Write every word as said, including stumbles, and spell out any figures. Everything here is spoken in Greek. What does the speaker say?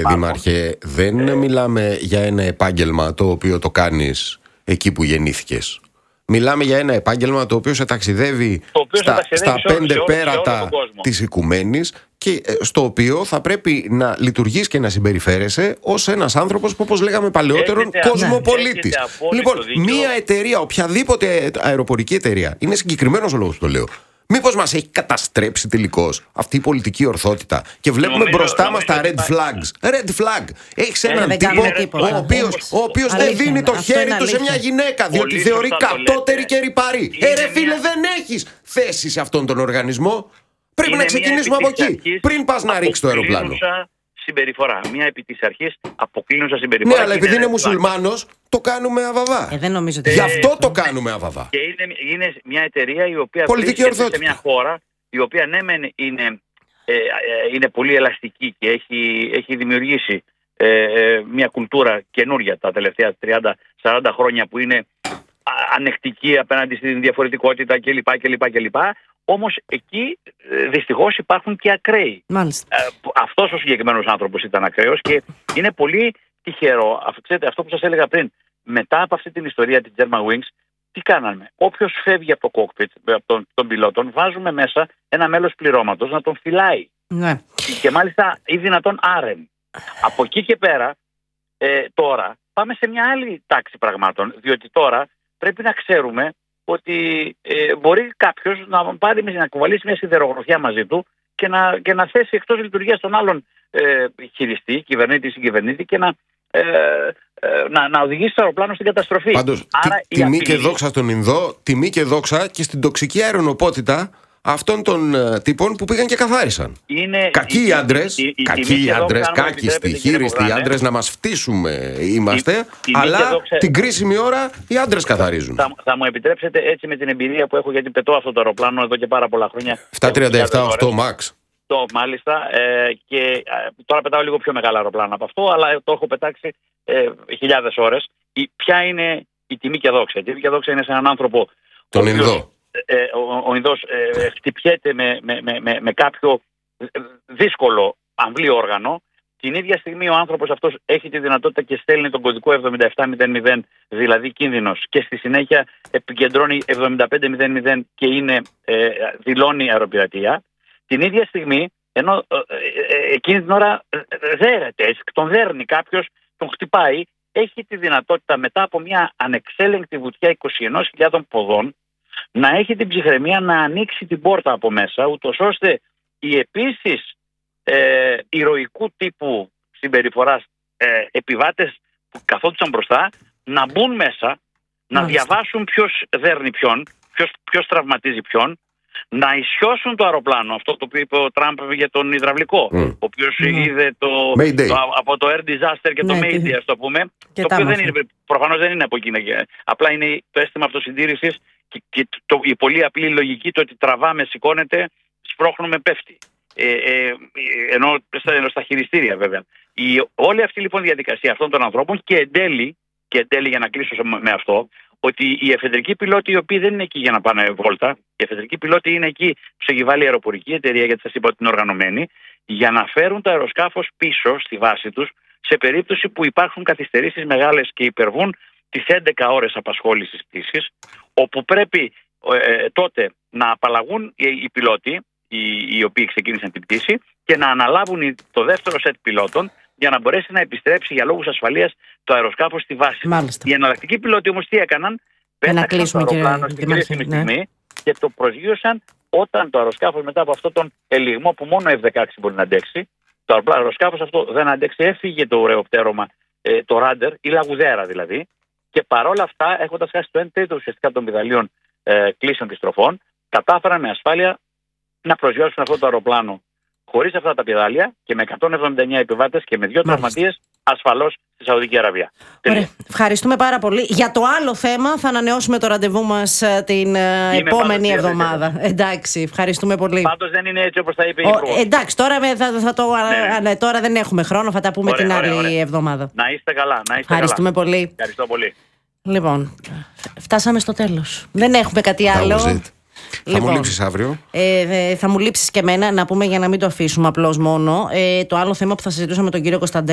Δήμαρχε, δεν ε... μιλάμε για ένα επάγγελμα το οποίο το κάνεις εκεί που γεννήθηκες. Μιλάμε για ένα επάγγελμα το οποίο σε ταξιδεύει οποίο στα, σε στα σε πέντε σε πέρατα της οικουμένης και στο οποίο θα πρέπει να λειτουργείς και να συμπεριφέρεσαι ως ένας άνθρωπος που, όπως λέγαμε παλαιότερον, έχετε, κοσμοπολίτης. Λοιπόν, δίκιο. μία εταιρεία, οποιαδήποτε αεροπορική εταιρεία, είναι συγκεκριμένος ο λόγος που το λέω. Μήπως μας έχει καταστρέψει τελικώς αυτή η πολιτική ορθότητα και βλέπουμε νομίζω, μπροστά μας τα red flags. Red flag. Έχεις έναν ε, τύπο ο οποίος, ο οποίος δεν δίνει το χέρι του σε μια γυναίκα διότι θεωρεί κατώτερη και ρηπαρή. Ε ρε φίλε, μια... δεν έχεις θέση σε αυτόν τον οργανισμό. Πρέπει είναι να ξεκινήσουμε από εκεί πριν πας να ρίξεις το αεροπλάνο. Συμπεριφορά. Μια επί της αρχής αποκλίνουσα συμπεριφορά. Ναι, αλλά επειδή είναι μουσουλμάνος, το κάνουμε αβαβά. Ε, δεν νομίζω ότι Γι' αυτό το κάνουμε αβαβά. Και είναι, είναι μια εταιρεία η οποία βρίσκεται σε μια χώρα η οποία ναι μεν είναι, ε, ε, είναι πολύ ελαστική και έχει, έχει δημιουργήσει ε, ε, μια κουλτούρα καινούρια τα τελευταία τριάντα σαράντα χρόνια που είναι ανεκτική απέναντι στην διαφορετικότητα κλπ. κλπ, κλπ. Όμως εκεί δυστυχώς υπάρχουν και ακραίοι. Μάλιστα. Ε, αυτός ο συγκεκριμένος άνθρωπος ήταν ακραίος και είναι πολύ τυχερό. Αυτό, ξέρετε, αυτό που σας έλεγα πριν, μετά από αυτή την ιστορία της Germanwings, τι κάναμε. Όποιος φεύγει από το cockpit, από τον, τον πιλότον, βάζουμε μέσα ένα μέλος πληρώματος να τον φυλάει. Ναι. Και μάλιστα ή δυνατόν άρεν. Από εκεί και πέρα, ε, τώρα, πάμε σε μια άλλη τάξη πραγμάτων, διότι τώρα πρέπει να ξέρουμε ότι ε, μπορεί κάποιος να πάρει να κουβαλήσει μια σιδερογροθιά μαζί του και να, και να θέσει εκτός λειτουργίας τον άλλον ε, χειριστή, κυβερνήτη ή συγκυβερνήτη και να, ε, ε, να, να οδηγήσει το αεροπλάνο στην καταστροφή. Πάντως, Άρα, τι, τιμή και δόξα στον Ινδό, τιμή και δόξα και στην τοξική αερονοπότητα αυτών των uh, τύπων που πήγαν και καθάρισαν. Είναι, κακοί οι άντρες, κακοί οι άντρες, κάκιστοι, χείριστοι άντρες, να μας φτύσουμε είμαστε, η, η αλλά δόξα... την κρίσιμη ώρα οι άντρες καθαρίζουν. Θα, θα μου επιτρέψετε έτσι με την εμπειρία που έχω, γιατί πετώ αυτό το αεροπλάνο εδώ και πάρα πολλά χρόνια. επτακόσια τριάντα επτά οκτώ Max. Το μάλιστα ε, και ε, τώρα πετάω λίγο πιο μεγάλα αεροπλάνα από αυτό, αλλά το έχω πετάξει ε, χιλιάδες ώρες. Η, ποια είναι η τιμή και δόξα? Η τιμή και δόξα είναι σε έναν άνθρωπο. Τον Ινδό. Ε, ο, ο Ινδός ε, χτυπιέται με, με, με, με κάποιο δύσκολο αμβλή όργανο. Την ίδια στιγμή ο άνθρωπος αυτός έχει τη δυνατότητα και στέλνει τον κωδικό εβδομήντα επτά μηδέν μηδέν, δηλαδή κίνδυνος, και στη συνέχεια επικεντρώνει εβδομήντα πέντε μηδέν μηδέν και είναι, ε, δηλώνει αεροπειρατεία. Την ίδια στιγμή, ενώ ε, ε, εκείνη την ώρα ε, δέρεται, τον δέρνει κάποιος, τον χτυπάει, έχει τη δυνατότητα μετά από μια ανεξέλεγκτη βουτιά είκοσι ενός χιλιάδων ποδών να έχει την ψυχραιμία να ανοίξει την πόρτα από μέσα, ούτως ώστε οι επίσης ε, ηρωικού τύπου συμπεριφοράς ε, επιβάτες που καθόντουσαν μπροστά να μπουν μέσα, να Μάλιστα. διαβάσουν ποιος δέρνει ποιον, ποιος, ποιος τραυματίζει ποιον, να ισιώσουν το αεροπλάνο, αυτό το οποίο είπε ο Τραμπ για τον υδραυλικό, mm. ο οποίος mm. είδε το, το, από το air disaster και το Mayday, ας το πούμε, και το οποίο δεν είναι, προφανώς δεν είναι από εκεί, απλά είναι το αίσθημα αυτοσυντήρησης και, και το, η πολύ απλή λογική το ότι τραβάμε, σηκώνεται, σπρώχνουμε, πέφτει. Ε, ε, ενώ στα, στα χειριστήρια βέβαια. Η, όλη αυτή λοιπόν η διαδικασία αυτών των ανθρώπων και εν τέλει, και εν τέλει για να κλείσω με αυτό, ότι οι εφεδρικοί πιλότοι, οι οποίοι δεν είναι εκεί για να πάνε βόλτα, οι εφεδρικοί πιλότοι είναι εκεί που σε έχει βάλει η αεροπορική εταιρεία, γιατί σας είπα ότι είναι οργανωμένοι, για να φέρουν το αεροσκάφος πίσω στη βάση τους, σε περίπτωση που υπάρχουν καθυστερήσεις μεγάλες και υπερβούν τις έντεκα ώρες απασχόλησης πτήσης, όπου πρέπει ε, τότε να απαλλαγούν οι, οι πιλότοι, οι, οι οποίοι ξεκίνησαν την πτήση, και να αναλάβουν το δεύτερο σετ πιλότων, για να μπορέσει να επιστρέψει για λόγους ασφαλείας το αεροσκάφος στη βάση. Μάλιστα. Οι εναλλακτικοί πιλότοι όμως τι έκαναν? Πέταξαν το αεροπλάνο στην κρίσιμη στιγμή, ναι, και το προσγείωσαν όταν το αεροσκάφος μετά από αυτόν τον ελιγμό που μόνο εφ δεκαέξι μπορεί να αντέξει, το αεροσκάφος αυτό δεν αντέξει, έφυγε το ουρεοπτέρωμα, ε, το ράντερ, η λαγουδέρα δηλαδή, και παρόλα αυτά, έχοντας χάσει το ένα τρίτο ουσιαστικά των πηδαλίων ε, κλήσεων και στροφών, κατάφεραν με ασφάλεια να προσγειώσουν αυτό το αεροπλάνο χωρίς αυτά τα πηδάλια και με εκατόν εβδομήντα εννέα επιβάτες και με δύο τραυματίες ασφαλώς στη Σαουδική Αραβία. Ωραία. Ευχαριστούμε πάρα πολύ. Για το άλλο θέμα θα ανανεώσουμε το ραντεβού μας την Είμαι επόμενη εβδομάδα. Εντάξει, ευχαριστούμε πολύ. Πάντως δεν είναι έτσι όπως θα είπε η Υπουργός. Εντάξει, τώρα, θα, θα το, ναι, ναι. τώρα δεν έχουμε χρόνο, θα τα πούμε ωραία, την ωραία, άλλη ωραία. εβδομάδα. Να είστε καλά. Να είστε ευχαριστούμε καλά. πολύ. Ευχαριστώ πολύ. Λοιπόν, φτάσαμε στο τέλος. Δεν έχουμε κάτι άλλο. Θα λοιπόν, μου λείψεις αύριο. Ε, θα μου λείψεις και εμένα, να πούμε για να μην το αφήσουμε απλώς μόνο. Ε, το άλλο θέμα που θα συζητούσαμε με τον κύριο Κωνσταντέλη.